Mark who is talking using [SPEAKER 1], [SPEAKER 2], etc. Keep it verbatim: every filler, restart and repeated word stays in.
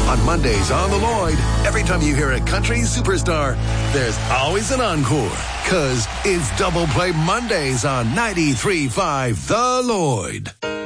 [SPEAKER 1] On Mondays on The Lloyd, every time you hear a country superstar, there's always an encore. Cause it's Double Play Mondays on ninety-three point five The Lloyd.